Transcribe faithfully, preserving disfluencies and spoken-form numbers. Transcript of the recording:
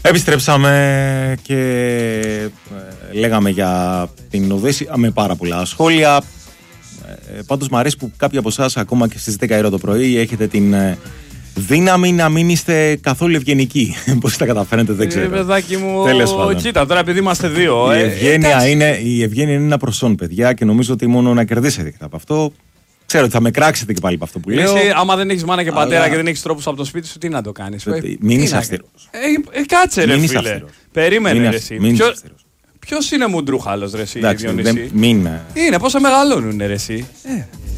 Επιστρέψαμε και ε, λέγαμε για την Οδύσσια με πάρα πολλά σχόλια. Ε, πάντως μου αρέσει που κάποιοι από εσάς ακόμα και στις δέκα η ώρα το πρωί έχετε την ε, δύναμη να μην είστε καθόλου ευγενικοί. Πώς τα καταφέρετε δεν ξέρω. Ε, παιδάκι μου, τέλος πάντων. Κοίτα τώρα επειδή είμαστε δύο. Η ε, ευγένεια, ε, είναι, η ευγένεια είναι ένα προσόν, παιδιά, και νομίζω ότι μόνο να κερδίσετε από αυτό. Ξέρω ότι θα με κράξετε και πάλι από αυτό που λέω. Εσύ, άμα δεν έχεις μάνα και πατέρα αλλά... και δεν έχεις τρόπους από το σπίτι σου, τι να το κάνεις. Μην είσαι αυστηρός. Ε, ε, κάτσε ρε μην φίλε. Αυστηρός. Περίμενε μην ρε εσύ. Μην Ποιο... είσαι Ποιος είναι μουντρούχαλος ρε εσύ, Εντάξει, Διονύση. δεν, μην... Είναι, πόσα μεγαλώνουνε ρε εσύ. Ε.